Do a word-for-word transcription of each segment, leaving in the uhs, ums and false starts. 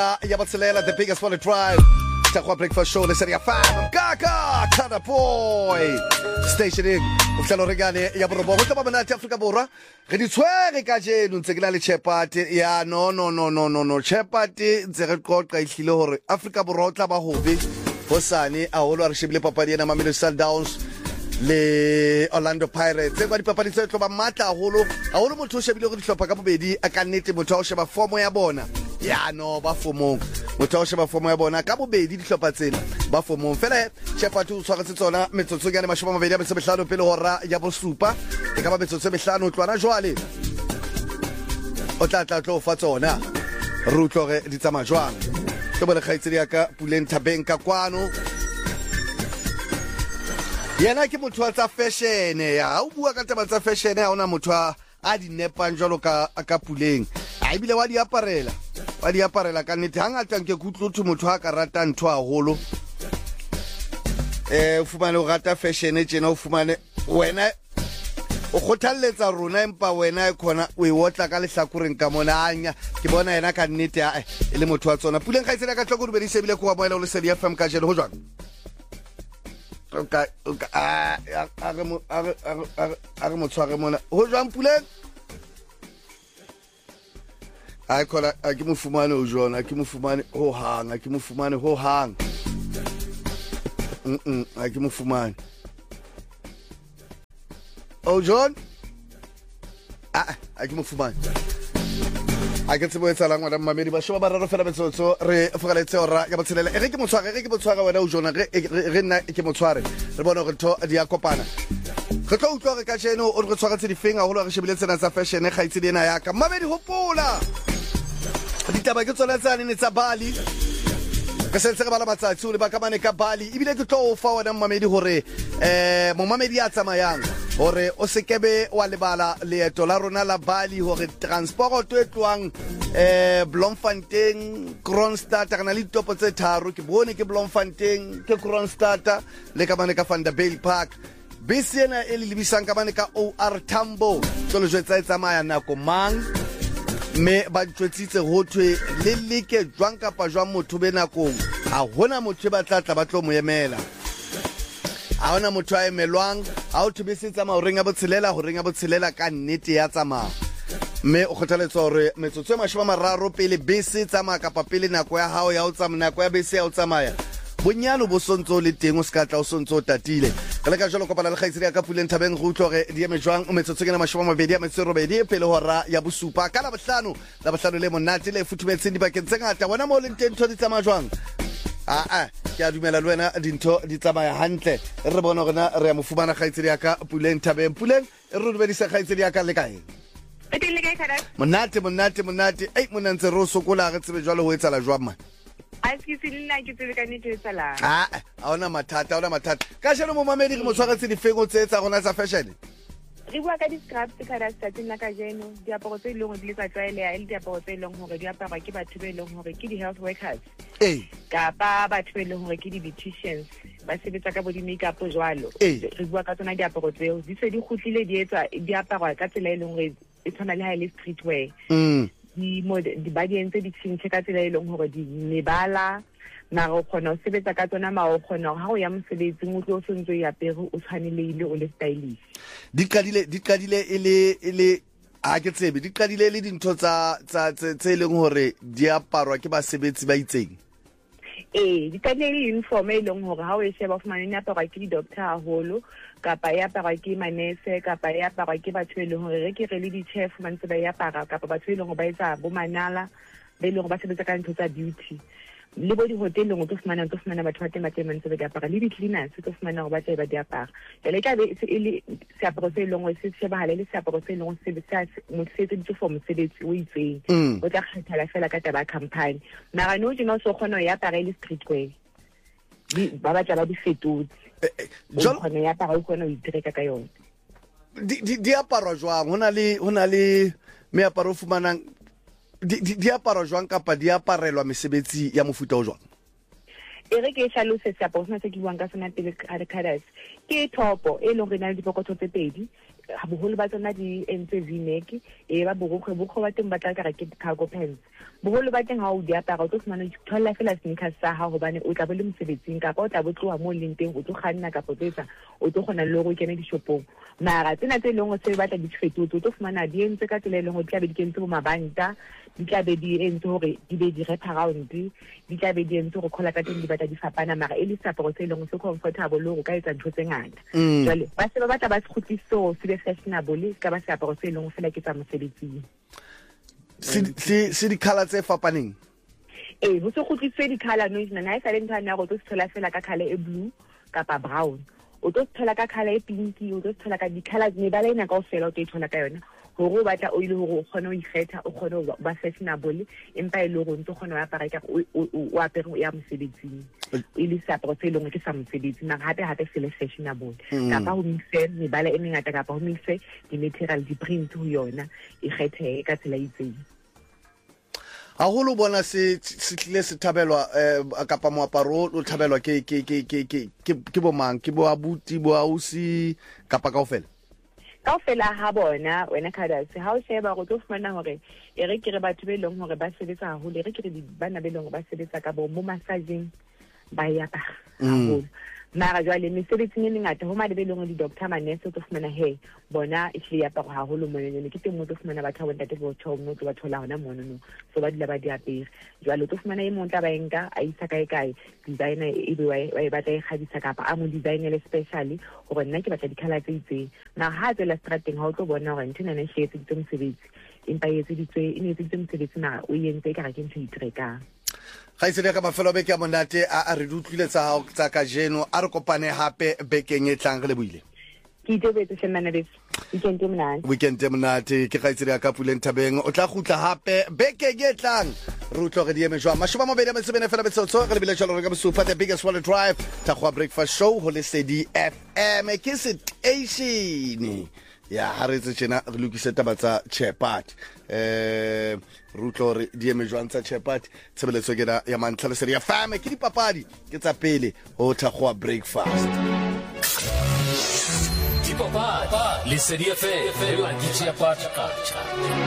Ya Batselela, the biggest one to drive. Takwa breakfast show, let's say fam. Gaga, Tana boy. Station in. Uhlalo regane ya borobo. Go tla bana Africa borwa. Re di tshwere ka je no ntse ke na le Chepati. Ya no no no no no no Chepati ntse re qoqa ihlile hore Africa borwa o tla ba hobe. Hosane a holo re shebile papadi ena Mamelodi Sundowns le Orlando Pirates. Tse ba dipapadi tse tlo ba matla holo. A holo motho o shebile go dihlopha ka bobedi a ka nnete motho o sheba form ya bona. Ya no ba fomong motho o sheba form ya bona ka bobedi dihlopha tsena ba fomong fela Chepati o tshwaretse tsona metsotso ya mashome a mabedi a metso mehlano pele hora ya bosupa e ka ba metsotso e mehlano o tlwana jwale o tla tla tlo fa tsona re utlore di tsamaya jwang ke bole khaitsedi ya ka Puleng Thabeng ka kwano yena ke motho wa tsa fashion ya o bua ka taba tsa fashion ya ona motho a di nepang jwalo ka ka Puleng a ibile wa di aparela wa di aparela ka nnete hangata nke kutlotho motho a ka rata ntho haholo eh o fumane o rata fashion e tjena o fumane wena o khothalletsa rona empa wena e khona o e wotla ka lehlakoreng ka mona anya ke bona yena ka nnete a e le motho wa tsona Puleng ga itsela ka tloko re be di sebile go boela o le sedi F M ka jelo ho jwang okay okay a a re mo a re a re mo tshware mona ho jwang Puleng ai kola a ke mo fumane o jona a ke mo fumane ho hang a ke mo fumane ho hang mm a ke mo fumane o jon a a ke mo fumane a ke tsebo etsa langwa da mamedi ba shoba ba raro fela betsotso re fogaletse ora ya botshela e re ke mo tshware re ke mo tshware wena o jona re re nna ke mo tshware re bona gore tho di a kopana re tlo utlwa re ka jeno o re tshwaretse di fenga ho lo re shebile tsena tsa fashion e gaitse dina ya ka mamedi hopola ditaba ke tsona tsa ne tsa Bali ka setse re bala matsatsi o le ba ka mane ka Bali ibile ke tlo o fa wena mmamedi hore eh mo mamedi ya tsamayang hore o sekebe wa lebala leeto la rona la Bali hore transport e tlwang eh Bloemfontein Kroonstad kana le topo tse tharo ke bone ke Bloemfontein ke Kroonstad le ka mane ka Vanderbijl Park besena e le libisang ka mane ka O R Tambo tlo le jwetsa e tsamaya nako mang me ba tswetsitse ho thwe le leke jwang kapa jwang motho be nakong a hona motho ba tlatla ba tlo mo emela a hona motho a emelwang a o thubesetsa ma o renga botshelela ho renga botshelela ka nnete ya tsamaya me o khothaletsa hore metsotso e mashome a mararo pele bese tsamaya kapa pele nako ya hao ya o tsamaya nako ya bese ya o tsamaya bonyano bo sontso le teng o ska tla o sontso tatile ka le ka jalo kopana le khaitsedi ya ka Puleng Thabeng go utlore di eme jwang o metsotso ke na mashome a mabedi a metso robedi pele hora ya bosupa ka la bohlano la bohlano le monate le futhumetseng dibakeng tse ngata wena mo le teng ntho di tsamaya jwang a a ke a dumela le wena dintho di tsamaya hantle re bona rena re ya mofumana khaitsedi ya ka Puleng Thabeng Puleng e re re bedisa khaitsedi ya ka le kae e teng le kae kana monate monate monate ei monantse ro sokola re tsebe jwalo ho etsala jwang man a se se nna ke tsebe ka nete tsala a a ona mathata ona mathata ka sheno mo mamedi re mo tshwaretse difengo tse tsa rona tsa fashion re bua ka di-scraps ka ra tsatsing la ka jeno diaparo tse ileng di le tsa tsaelea le diaparo tse ileng hore di aparwa ke batho ba ileng hore ke di-health workers eh kapa batho ba ileng hore ke di-beauticians ba sebetsa ka bo di-makeup jwalo re bua ka tsona diaparo tseo di se di khutlile di etsa di aparwa ka tsela e leng hore e tshwana le ha ile streetwear mm di mod di ba di entse di tshintse ka tsela e leng hore di mebala mara o khona o sebetsa ka tsona ma o khona ha o ya mosebetsing o tlo o sentse ya pere o tshwaneleile o le stylish di qadile di qadile ele ele a ke tsebe di qadile le dintho tsa tsa tse leng hore di aparwa ke basebetsi ba itseng eh di qadile uniform e leng hore ha o e sheba fumane ne aparwa ke di-doctor haholo kapa ya aparwa ke manese kapa ya aparwa ke batho e leng hore re ke re le di-chef mantse ba ya apara kapa batho e leng hore ba etsa bo manala ba e leng hore ba sebetsa ka ntho tsa beauty le bo di-hoteleng o tlo fumana o tlo fumana batho ba teng ba teng mantse ba di apara le di-cleaners o tlo fumana hore ba tla ba di apara jale ka be e le seaparo se e leng hore se shebahale le seaparo se e leng hore motho se etseditswe for mosebetsi o itseng o tla kgethala fela ka taba ya company mara no tjena o so kgona ho e apara e le streetwear ba batla ba di fetotse jo khona ya para o khona o itireka ka yona di di aparwa jwang hona le hona le meaparo fumanang di di aparwa jwang kapa di aparelwa mesebetsi ya mofuta o jwang e re ke shalose seaparo sena se ke buang ka sona pele ka khadas ke topo e leng re na le dipokotho tse pedi boholo ba tsona di entse V-neck e ba borokgwe bokgwe ba teng ba tla ka re ke cargo pants boholo ba teng ha o di apara o tlo fumana thola fela sneakers sa ha hobane o tla bo le mosebetsing kapa o tla bo tloha mo leng teng o tlo kganna kapa tsetsa o tlo gona le go kene dishopong mara tsena tse leng go se batla di tshwetso o tlo fumana di entse ka tsela leng go tla be di kentse bo mabanta di tla be di entse hore di be di wrap around di tla be di entse go khola ka teng di batla di fapana mara e le saporo se leng go se comfortable le go ka etsa ntho tse ngata jwale ba se ba batla ba se khutliso se be fashionable ka ba saporo se leng go fela ke tsa mosebetsing si si di color tse fapaneng eh ho se khutliswe di color no isna na isa le ntwana go tlo se thola fela ka color e blue kapa brown o tlo se thola ka color e pinki o tlo se thola ka di colors ne ba le ina ka o fela o tlo thola ka yona go batla o ile go kgona o ikgetha o kgona ba fashionable empa ile go ntse kgona o apara ka o apere ya mosebetsing ile saporo se lengwe ke sa mosebetsi mara hape hape se le fashionable kapa ho mixe mebala e mengata kapa ho mixe di material di print ho yona e kgethe ka tsela itseng a holo bona se se tlile se thabelwa kapa moaparo o thabelwa ke ke ke ke ke ke bo mang ke bo abuti bo ausi kapa kaofela ka fela ha bona wena Khadase ha o sheba go tlo fumana hore e re ke re batho be leng hore ba sebetsa haholo e re ke re bana be leng ba sebetsa ka bo mo massaging ba ya ba haholo mara jwale mesebetsing e mengata ho mane be leng di doctor manese o tlo fumana he bona e hle ya pa go haholo mo yone ke teng mo tlo fumana batho ba ntate bo tho mo tlo ba thola hona mono no so ba dila ba di apere jwale o tlo fumana e montla ba enka a isa kae kae designer e be wa ba tla e khadisa kapa a mo designer specially gore nna ke batla di color tse itseng na ha tse la strating ha o tlo bona gore ntena ne shetse di mosebetsi empa yetse di tse ine tse mosebetsi na o yentse ka ra ke ntse itrekang ga itse ka mafelo be ke monate a re dutlile tsa tsa ka jeno a re kopane hape bekeng e tlang le buile ke itebetse semana be weekend e monate weekend e monate ke ga itse ka Puleng Thabeng o tla gutla hape bekeng e tlang re utlo re di eme jwa mashoma mo bele metsebene fela betsotso re lebile tsholo re ka bosupa the biggest one drive ta go breakfast show ho le Lesedi F M ke station ya ha re tse tjena re lokise taba tsa Chepat eh rutlo re di eme jwang tsa Chepat tshebeletso ke ya mantlha le Lesedi F M ke dipapadi ke tsa pele ho thakgoa breakfast dipapadi le Lesedi F M la di Chepat culture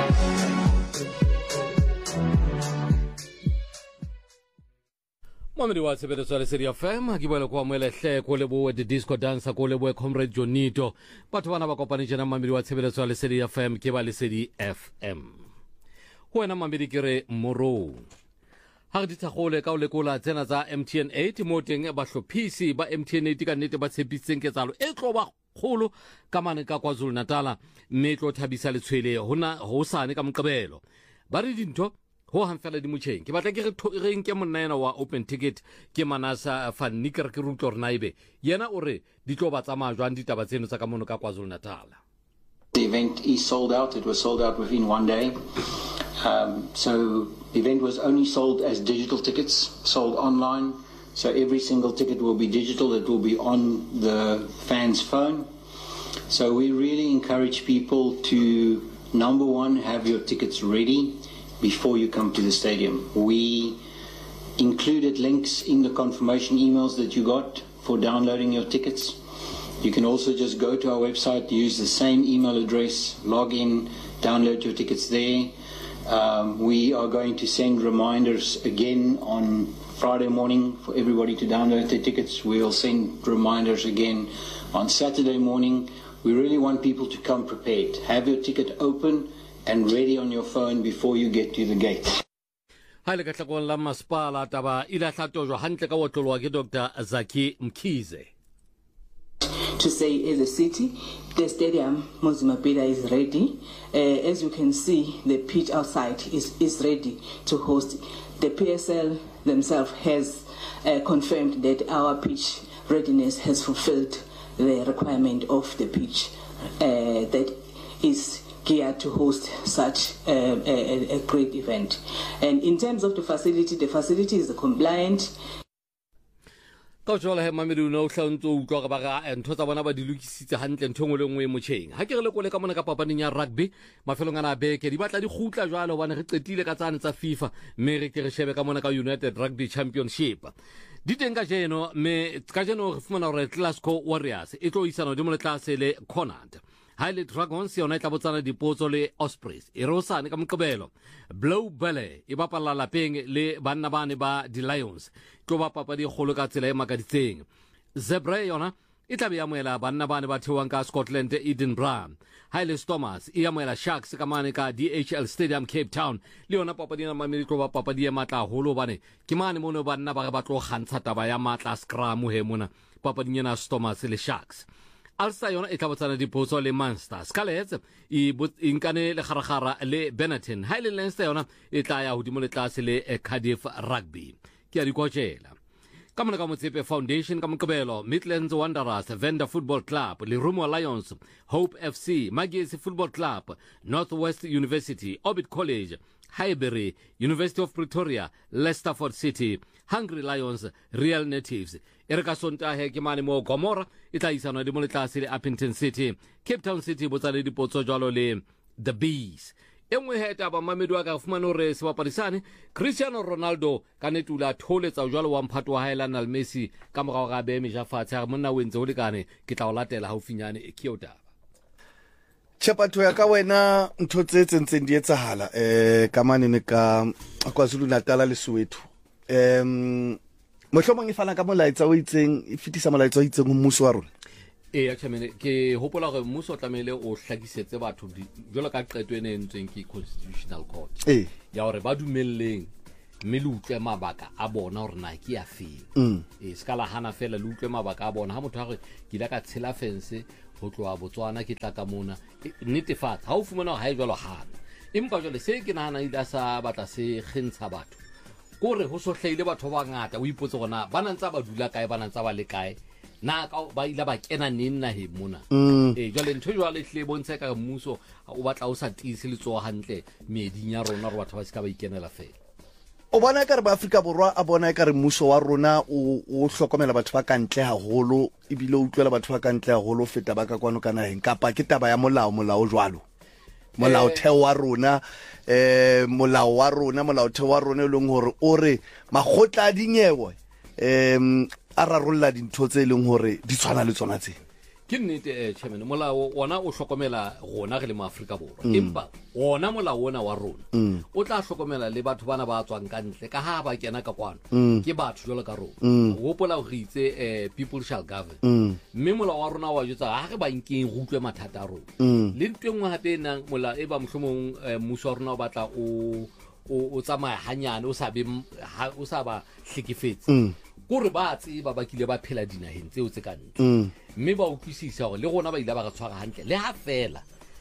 Mamedi wa tshebeletso ya Lesedi F M ke boela kwa moelehle ko le bo the disco dancer ko le bo comrade Jonito batho bana ba kopane jena mamedi wa tshebeletso ya Lesedi F M ke ba Lesedi F M ho wena mamedi ke re moro ha re dithagole ka o lekola tsena tsa M T N eight mo teng ba hlophisi ba M T N eight ka nnete ba tshepisitseng ketsalo e tlo ba kgolo ka mane ka KwaZulu Natal mme tlo thabisa letshwele hona ho sane ka Moqebelo ba re dintho ho hang fela di motjheng ke batla ke re nke monna wa open ticket ke Manasa van Nicker ke rutlo re naibe yena o re di tlo ba tsamaya jwang ditaba tseno tsa ka mono ka KwaZulu Natal. The event is sold out. It was sold out within one day. Um, so the event was only sold as digital tickets, sold online. So every single ticket will be digital. It will be on the fan's phone. So we really encourage people to, number one, have your tickets ready before you come to the stadium. We included links in the confirmation emails that you got for downloading your tickets. You can also just go to our website, use the same email address, log in, download your tickets there. Um, we are going to send reminders again on Friday morning for everybody to download their tickets. We will send reminders again on Saturday morning. We really want people to come prepared. Have your ticket open and ready on your phone before you get to the gate. Haile ka tlakong la masepala taba ila hlatojwa hantle ka wotlolwa ke Doctor Zaki Mkhize. To say as a city, the stadium Mozambique is ready. Uh, as you can see, the pitch outside is, is ready to host. The P S L themselves has uh, confirmed that our pitch readiness has fulfilled the requirement of the pitch uh, that is geared to host such uh, a, a great event. And in terms of the facility, the facility is compliant. Ka jwale he mamedi no hlantso utlwa ka ba ga ntho tsa bona ba di lokisitse hantle nthongwe le ngwe motjheng ha ke re le kole ka mona ka papaneng ya rugby mafelong ana beke di batla di khutla jwale hobane re qetile ka tsane tsa FIFA mme re ke re shebe ka mona ka United Rugby Championship di teng ka jeno me ka jeno re fumana hore Glasgow Warriors e tlo isana di mo le tlase le Connacht Highland Dragons yona e tla botsana dipotso le Ospreys e re osane ka Moqebelo. Blue Belly e bapala lapeng le banna bane ba di Lions tlo ba papadi kgolo ka tsela e makaditseng. Zebra yona e tla be ya moela banna bane ba theoang ka Scotland Edinburgh. Highland Stormers e ya moela Sharks ka mane ka D H L Stadium Cape Town le yona papadi na mamedi tlo ba papadi ya matla holo bane ke mane mono banna ba ba tlo gantsha taba ya matla scrum he mona papadi ya Stormers le Sharks. Ulster yona e tla botsana dipotso le Munster. Scarlets e inkane le garagara le Benetton. Highland Leinster yona e tla ya hodimo le tlase le Cardiff Rugby. Ke a di kotjela. Ka mona ka Motsepe Foundation ka Moqebelo, Midlands Wanderers, Venda Football Club, Lerumo Lions, Hope F C, Maggies Football Club, Northwest University, Orbit College, Highbury, University of Pretoria, Leicesterford City, Hungry Lions, Real Natives. Erika Sontahe ke mane mo Gomora e tla isana di mo le tlase le Appington City, Cape Town City botsale dipotso jalo le The Bees. Engwe heta ba mamedu ka fumana re se bapadisane Cristiano Ronaldo ka netula tholetsa jalo wa mphato wa Lionel Messi ka morago ga be meja fatshe ga monna wentse o lekane ke tla o latela haufinyane e kiotaba. Chapatho ya ka wena ntho tse tsentseng di etsahala eh ka manene ka KwaZulu Natal le Soweto. Em mohlomong e fana ka molaetsa o itseng e fitisa molaetsa o itseng ho mmuso wa rona. E a tshemene ke hopola gore mmuso o tlamele o hlagisetse batho jolo ka qeto ene entsweng ke Constitutional Court eh ya hore ba dumelleng mme le utlwe mabaka a bona hore na ke ya feng e skala hana fela le utlwe mabaka a bona ha motho a re ke la ka tshela fence ho tloa Botswana ke tla ka mona netefatsa ha o fumana ha e jalo hana empa jole se ke nahana ida sa batla se kgentsha batho gore ho sohleile batho ba ngata o ipotse gona ba nantsa ba dula kae ba nantsa ba le kae na ka ba ila ba kena nna he mona eh jole ntho jwa le hle bontshe ka mmuso o batla o sa tise le tso hantle meding ya rona re batho ba ska ba ikenela fela o bona ka re ba Afrika Borwa a bona ka re mmuso wa rona o o hlokomela batho ba kantle haholo ebile o utlwela batho ba kantle haholo feta ba ka kwano kana heng kapa ke taba ya molao molao jwalo molao theo wa rona eh molao wa rona molao theo wa rona le ngore o re magotla dinyewe em a rarolla dintho tse leng hore di tshwana le tsona tse ke nnete eh chairman molao ona o hlokomela rona re le ma Afrika Borwa empa ona molao ona wa rona o tla hlokomela le batho bana ba tswang ka ntle ka ha ba kena ka kwano ke batho jolo ka rona o pola o ritse eh people shall govern mme molao wa rona wa jotsa ha re ba nkeng go utlwe mathata a rona le ntwengwe hape nang mola e ba mohlomong mmuso wa rona o batla o o tsamaya hanyane o sa be o sa ba hlekefetse gore ba tse ba bakile ba phela dinaheng tseo tse kantse mme ba utlwisisa gore le gona ba ile ba ga tshwara hantle le ha fela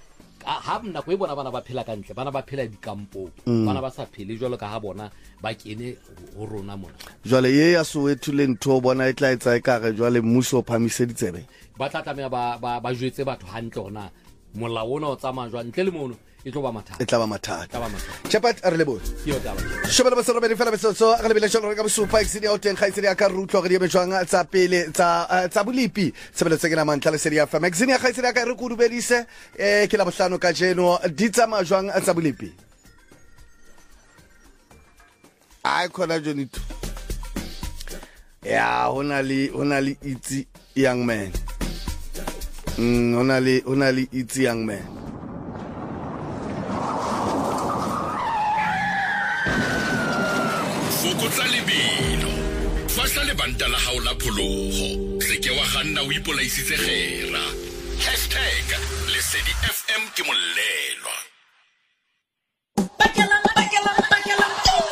ha mna go e bona bana ba phela kantle bana ba phela dikampo bana ba sa phele jwalo ka ha bona ba kene ho rona mona jwale ye ya Soweto le ntho bona e tla etsa e kare jwale mmuso o phamiseditse ditsebe ba tla tlamea ba ba jwetse batho hantle ona molao ona o tsamaya jwa ntle le mono e tlo ba mathata e tla ba mathata tla ba mathata Chapat a re le bo yo taba shobela ba serobedi fela betso a re bile sholo ka bosupa exidi o teng khaitsedi ya ka rutlo re di metswang tsa pele tsa tsa bolipi sebele tse gena mantla le serie ya fa magazine ya khaitsedi ya ka re kudubedise eh ke la bohlano ka jeno di tsa majwang tsa bolipi ai khona jonito ya hona le hona le itsi young man mm hona le hona le itsi young man Fokotsa lebelo. Fasha lebanta la hao la pholoho. Se ke wa ganna o ipolaisitse gera. hashtag Lesedi F M ke molelwa. Bakela bakela bakela.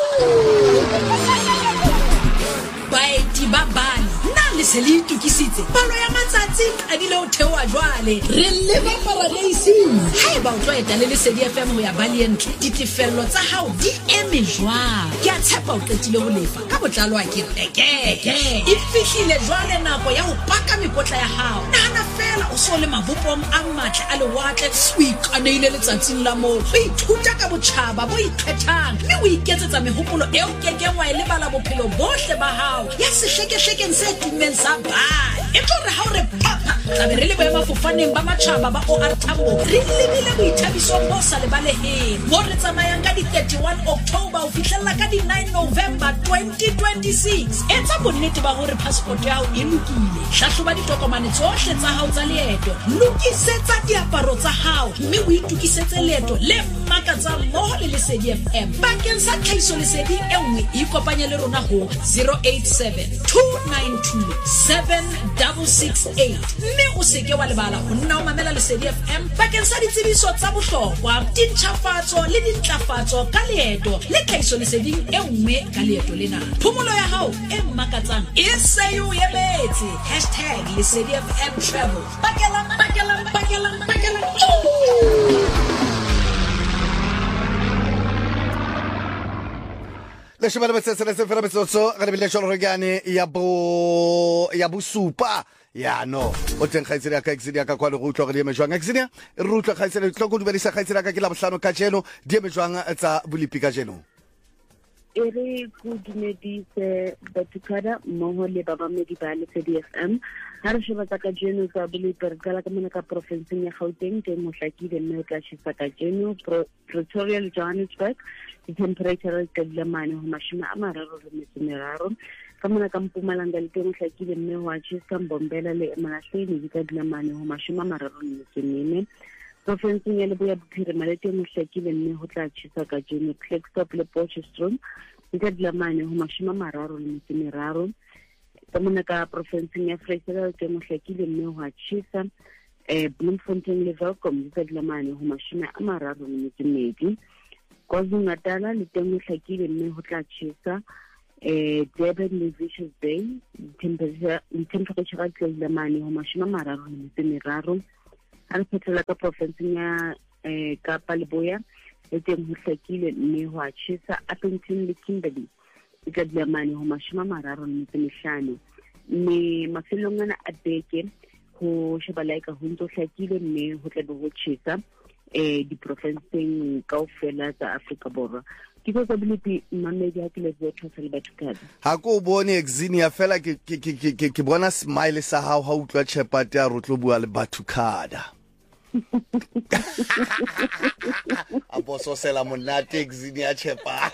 Baeti ba bana. Na le se le itukisitse. Palo ya matsatsi a dile o thewa jwale. Re leba paradise. Hai ba o tlo eta le Lesedi F M ho ya Valiant. Ditefello tsa hao di eme jwang. Ke a tshepa o qetile ho lefa. Ka botlalo a ke eke. E fihlile jwale nako ya ho paka mekotla ya hao. Nana fela o so le mabopong a matle a lewatle. O ikanele letsatsing la mo. O ithuta ka botjhaba bo ikgethang. Mme o iketsetsa mehopolo eo kekeng wa e lebala bophelo bohle ba hao. Ya se hleke hlekeng se tumeng sa bale e tlo re ha o re papa tla be re le boema fofaneng ba matjhaba ba O R Tambo re lebile boithabiso bo sa lebaleheng mo re tsamayang ka di thirty-one October o fihlella ka di nine November twenty twenty-six etsa bonnete ba hore passport ya hao e lokile hlahloba ditokomane tsohle tsa hao tsa leeto lokisetsa diaparo tsa hao mme o itukisetse leeto le makatsang mmoho le Lesedi F M bakeng sa tlhahiso leseding e nngwe ikopanye le rona ho zero eight seven two nine two seven six six eight mme o seke wa lebala ho nna o mamela Lesedi F M bakeng sa ditsebiso tsa bohlokwa dintjhafatso le dintlafatso ka leeto le tlhahiso leseding e nngwe ka leeto lena phomolo ya hao e makatsang e se yo emetse hashtag Lesedi F M travel bakela bakela bakela bakela le shebana betsetse le sefela betsotso ga le bile tsholo regane ya bo ya bosupa ya no o teng khaitsedi ya ka exidi ya ka kwa le go utlwa go di emejwang exidi re utlwa khaitsedi tlo go dubedisa khaitsedi ya ka ke la bohlano ka jeno di emejwang tsa bolipi ka jeno e re go dumedise batukada mmoho le babamedi ba Lesedi F M ha re sheba ka jeno tsa bolipi re kala ka mona ka province ya Gauteng teng mohlakile mme ka tshisa ka jeno Pretoria le Johannesburg di temperature ka dilamane ho mashome a mararo le metso meraro ka mona ka Mpumalanga le teng mohlakile mme wa tshisa Mbombela le Emalahleni di ka dilamane ho mashome a mararo le metso mene province ya Leboya Bophirima le teng mohlakile mme ho tla tshisa ka jeno Klerksdorp le Potchefstroom di ka dilamane ho mashome a mararo le metso meraro ka mona ka province ya Vrystaat le teng mohlakile mme ho tshisa eh Bloemfontein le Welkom di ka dilamane ho mashome a mararo le metso medi KwaZulu-Natal le teng mohlakile mme ho tla tshisa eh Durban le Richards Bay temperature temperature ka dilamane ho mashome a mararo le metso meraro ha re phethela ka province ya eh Kapa Leboya le teng mohlakile mme ho tshisa Appington le Kimberley di ka dilamane ho mashome a mararo le metso mehlano mme mafelong ana a beke ho sheba laika ho ntso hlakile mme ho tla be ho tshisa eh di provinceng kaofela tsa Afrika Borwa ke go bolipi mamedi ha ke le botho sa le batukada ha ko bone exini ya fela ke ke ke ke bona smile sa hao ha utlwa chepate ya rotlo bua le batukada a boso sela monate exini ya chepa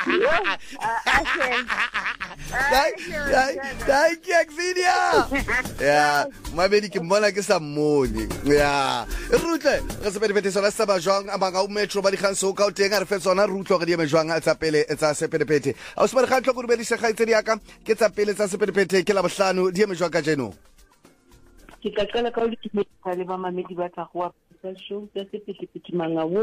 Thank you, Exidia. Yeah, mabedi ke mbona ke sa mmone. Yeah. Rutle, re se pete sola sa ba jwang amanga o metro ba di khanso ka o teng a re fe tsona rutlo ga di eme jwang a tsa pele tsa sepedepete. A o se ba di khantlho go rubedi se khaitsedi ya ka ke tsa pele tsa sepedepete ke la bohlano di eme jwang ka jeno. Ke ka qala ka o ditimela le ba mamedi ba tla go apesa show tsa sepedepete mangawo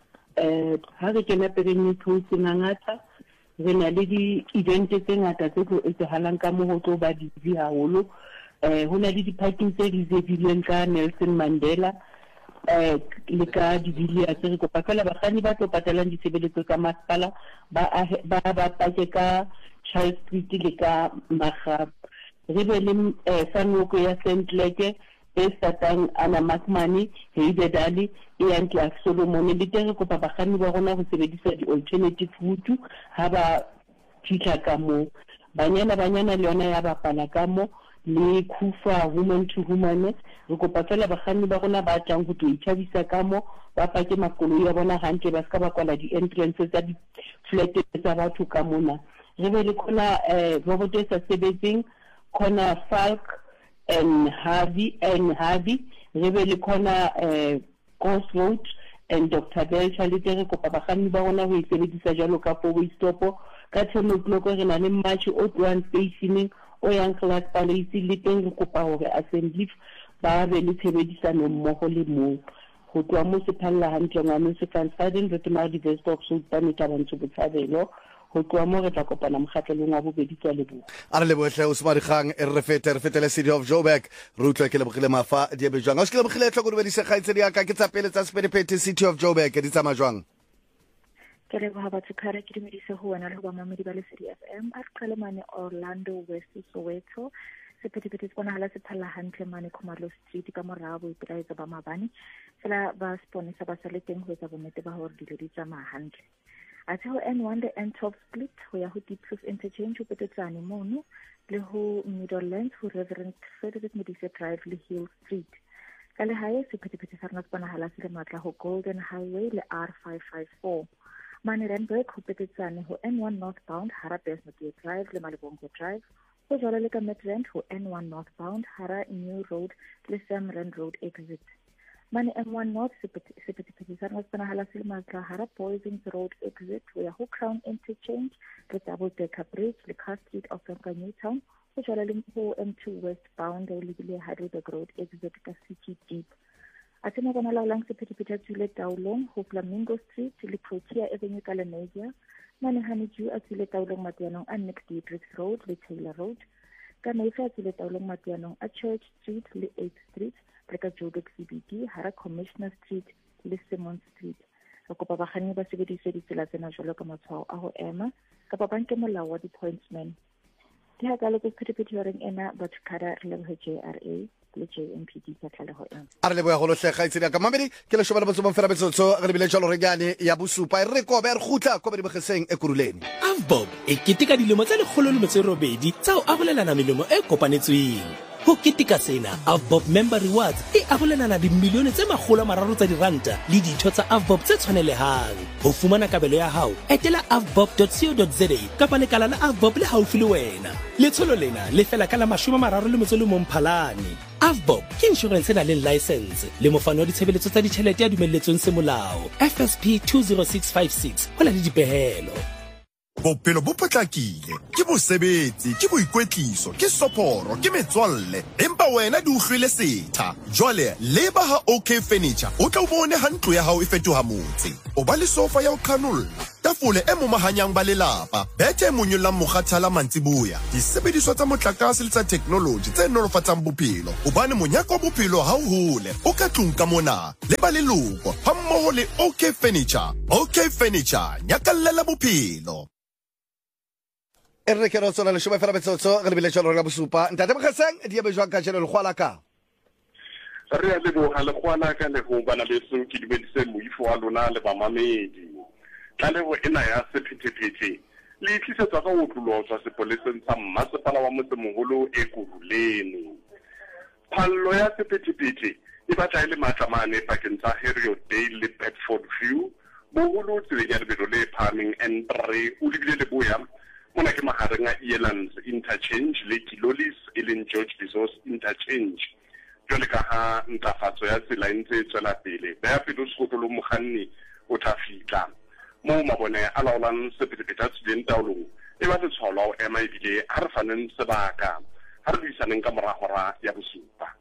eh ha re kena pereng thusi ngata re na le di-event tse ngata tse tlo etsahalang ka moo ho tlo ba busy haholo eh ho na le di-parking tse reservilweng ka Nelson Mandela eh le ka di-villiers re kopa fela bakganni ba tlo patalang ditshebeletso tsa masepala ba ba ba pake ka Charles Street le ka Magap re be le sanoko ya Saint Leke e satang ana Makmani Heide Dali e yang Clark Solomon le teng kopa bakganni ba rona go sebedisa di-alternative route ha ba fihla ka mo banyana banyana le yona ya bapala ka mo le Kufa woman to woman re kopa fela bakganni ba rona ba tlang go ithabisa ka mo ba pake makoloi ya bona hantle ba ska ba kwala di-entrances tsa di-flat tsa batho ka mona re be le khona robot e sa sebetseng khona Falk and Harvey and Harvey re be le khona Crossroad and Doctor Belcha le tere kopa bakganni ba rona go sebedisa jalo ka four-way stop ka ten o'clock re na le match o tloang stationing o yang Class Palace le teng re kopa hore assembly ba be le tshebedisano mmogo le mo go tloa mo se phalla hantle ngwane se kan sadin re tma di best of so ba meta bantse botshabelo go tloa mo re tla kopana mokgatlelong wa bobedi tswa lebo a re lebohle o smari khang e re fete re fetele City of Joburg re utlwa ke lebogile mafa di be jwang a se ke lebogile tlhoko re bedise khaitsedi ya ka ke tsa pele tsa sepedepete City of Joburg di tsama jwang ke re ba batho khara ke dumedise ho wena le ba mamedi ba Lesedi F M a qale mane Orlando West Soweto sepedepete se bona hala se phalla hantle mane Khumalo Street ka morabo itraetsa ba mabane fela ba sponisa ba sa le teng ho etsa bonnete ba hore dilo di tsama hantle a tse ho N one le N twelve split ho ya ho Diepkloof interchange ho Petetsane mono le ho Meadowlands ho Reverend Frederick Modise Drive le Hill Street. Ka le hae sephethephethe sa rona se bonahala se le matla ho Golden Highway le R five five four. Mane Randburg ho Petetsane ho N one northbound hara Besnote Drive le Malibongo Drive. Ho jwale le ka Midrand ho N one northbound hara New Road le Sam Rand Road exit. Mane M one North sephethephethe sa rona se bonahala se le matla hara Poisons Road exit ho ya ho Crown interchange le Double Decker Bridge le Car Street of Newtown. Ho jwale le ho M two westbound le le Heidelberg Road exit ka City Deep. A tsena bona laolang sephethephethe tswile taolong ho Flamingo Street le Protea Avenue ka Lenasia. Mane Honeydew a tswile taolong Matianong a Nick Dietrich Road le Taylor Road. Ka Mayfair a tswile taolong Matianong a Church Street le eighth Street le ka Joburg C B D hara Commissioner Street le Simon Street. Re kopa bakganni ba sebedise ditsela tsena jwalo ka matshwao a ho ema kapa ba nke molao wa di-pointsman. Di ha kalo ke sephethephethe horeng ena batho kara re lebohe J R A le J M P D ka tlaleho ena. A re leboya go lo hlega itsedi ka mamedi ke le shobela botso mfera betsotso re bile jalo re gane ya bosupa re ko ba re khutla ko ba di bogeseng e kuruleni. Avbob e ketika dilemo tsa lekgolo le metse robedi tsa o abulelana melemo e kopanetsweng. Ho ketika sena Avbob member rewards e abulelana di milione tse makgolo a mararo tsa diranta le ditho tsa Avbob tse tshwanelehang. Ho fumana kabelo ya hao etela avbob dot co dot za kapa lekala la Avbob le haufi le wena. Letsholo lena le fela ka la mashome mararo le motso le Mphalane. Avbob ke insurance na le license le mofano wa ditshebeletso tsa ditjhelete ya dumelletsweng semolao F S P two zero six five six ho na le dipehelo. Bophelo bo potlakile ke bosebetsi ke boikwetliso ke soporo ke metswalle empa wena di uhlwile setha jwale leba ha OK Furniture o tla bone ha ntlo ya hao e fetoha motse o ba le sofa ya o qhanolla tafole e momahanyang ba lelapa bethe e monyollang mokgathala mantsiboya disebediswa tsa motlakase le tsa technology tse nolofatsang bophelo hobane monyako wa bophelo ha o hole o ka tlung ka mona le ba leloko ha mmoho le OK Furniture. OK Furniture nyakallela bophelo. Re ke re tsona le shoba fela betsotso re bile jalo ga bosupa ntate bogeseng di be jwa ka jelo le khwala ka re a le bo ha le khwala ka le ho bana le so ke dibedise moifo wa lona le ba mamedi tla le ho ena ya sephethephethe le tlisetsa ka ho tlola tswa sepoleseng sa mmasepala wa motse moholo e kuruleni phallo ya sephethephethe e batla ile matlamane pakeng tsa Heriot Dale le Bedford View boholo tseleng ya lebelo le phaming N three o lebile le boya mona ke mahareng a Elands interchange le Kilolis e leng George Bezos interchange jwale ka ha ntlafatso ya tsela e ntse e tswela pele ba ya pele sekolo mokganni o tla fihla mo mabone a laolang sephethephethe a tswileng taolong e ba letshwao la ho ema ebile ha re faneng sebaka ha re buisaneng ka moragora ya bosupa.